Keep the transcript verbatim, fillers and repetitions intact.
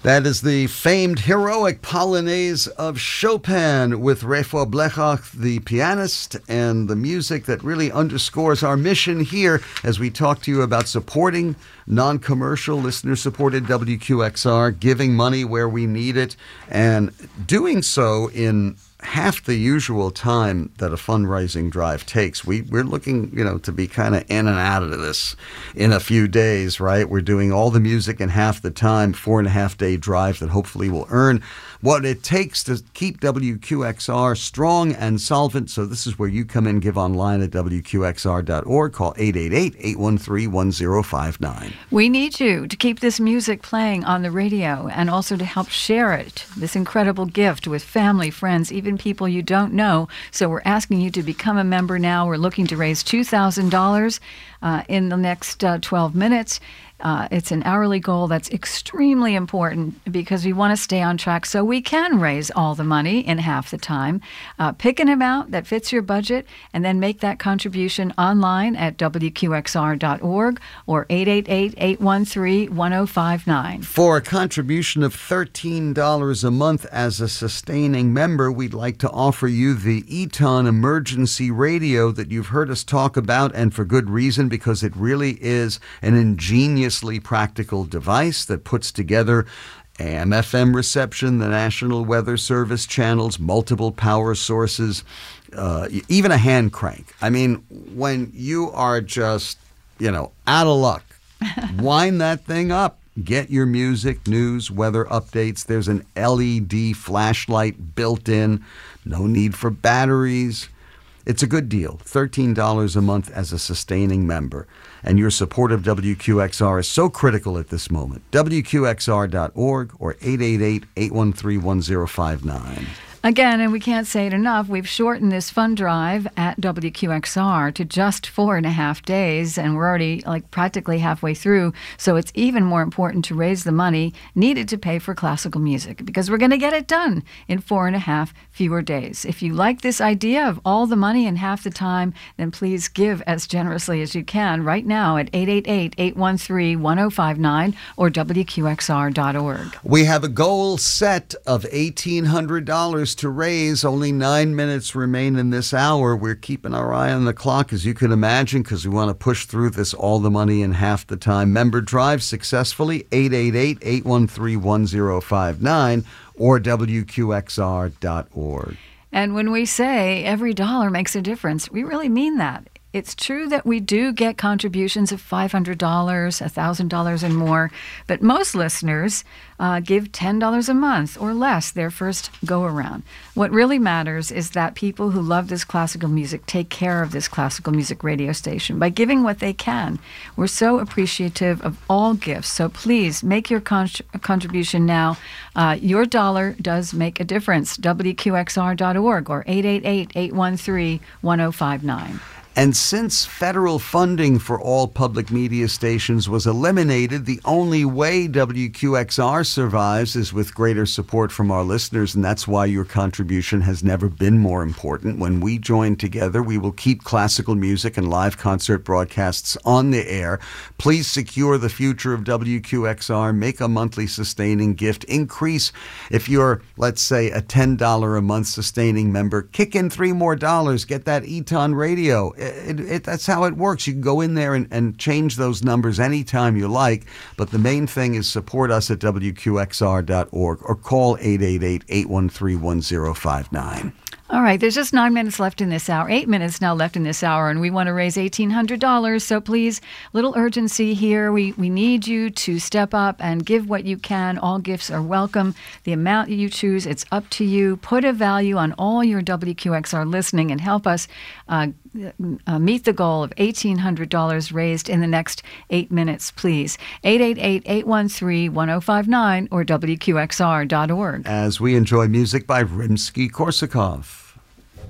That is the famed heroic Polonaise of Chopin with Rafał Blechach, the pianist, and the music that really underscores our mission here as we talk to you about supporting non-commercial, listener-supported W Q X R, giving money where we need it, and doing so in half the usual time that a fundraising drive takes. We, we're looking, you know, to be kind of in and out of this in a few days, right? We're doing all the music in half the time, four and a half day drive that hopefully will earn what it takes to keep W Q X R strong and solvent. So this is where you come in. Give online at W Q X R dot org. Call eight eight eight, eight one three, one zero five nine. We need you to keep this music playing on the radio and also to help share it, this incredible gift, with family, friends, even people you don't know. So we're asking you to become a member now. We're looking to raise two thousand dollars uh, in the next uh, twelve minutes. Uh, it's an hourly goal that's extremely important because we want to stay on track so we can raise all the money in half the time. Uh, pick an amount that fits your budget and then make that contribution online at W Q X R dot org or eight eight eight, eight one three, one zero five nine. For a contribution of thirteen dollars a month as a sustaining member, we'd like to offer you the Eton emergency radio that you've heard us talk about, and for good reason, because it really is an ingenious practical device that puts together A M F M reception, the National Weather Service channels, multiple power sources, uh, even a hand crank. I mean, when you are just, you know, out of luck, wind that thing up. Get your music, news, weather updates. There's an L E D flashlight built in. No need for batteries. It's a good deal, thirteen dollars a month as a sustaining member. And your support of W Q X R is so critical at this moment. W Q X R dot org or eight eight eight, eight one three, one zero five nine. Again, and we can't say it enough, we've shortened this fund drive at W Q X R to just four and a half days, and we're already like practically halfway through. So it's even more important to raise the money needed to pay for classical music, because we're going to get it done in four and a half fewer days. If you like this idea of all the money in half the time, then please give as generously as you can right now at eight eight eight, eight one three, one zero five nine or W Q X R dot org. We have a goal set of eighteen hundred dollars to raise. Only nine minutes remain in this hour. We're keeping our eye on the clock, as you can imagine, because we want to push through this all the money in half the time member drive successfully. eight eight eight, eight one three, one zero five nine or W Q X R dot org. And when we say every dollar makes a difference, we really mean that. It's true that we do get contributions of five hundred dollars, one thousand dollars and more, but most listeners uh, give ten dollars a month or less their first go-around. What really matters is that people who love this classical music take care of this classical music radio station by giving what they can. We're so appreciative of all gifts, so please make your con- contribution now. Uh, your dollar does make a difference. W Q X R dot org or eight eight eight, eight one three, one zero five nine. And since federal funding for all public media stations was eliminated, the only way W Q X R survives is with greater support from our listeners, and that's why your contribution has never been more important. When we join together, we will keep classical music and live concert broadcasts on the air. Please secure the future of W Q X R. Make a monthly sustaining gift. Increase, if you're, let's say, a ten dollars a month sustaining member, kick in three more dollars. Get that Eton radio. It, it, that's how it works. You can go in there and, and change those numbers anytime you like, but the main thing is support us at W Q X R dot org or call eight eight eight, eight one three, one zero five nine. All right, there's just nine minutes left in this hour, eight minutes now left in this hour, and we want to raise eighteen hundred dollars. So please, little urgency here. We we need you to step up and give what you can. All gifts are welcome. The amount you choose, it's up to you. Put a value on all your W Q X R listening and help us uh, uh, meet the goal of eighteen hundred dollars raised in the next eight minutes, please. eight eight eight, eight one three, one zero five nine or W Q X R dot org. As we enjoy music by Rimsky-Korsakov.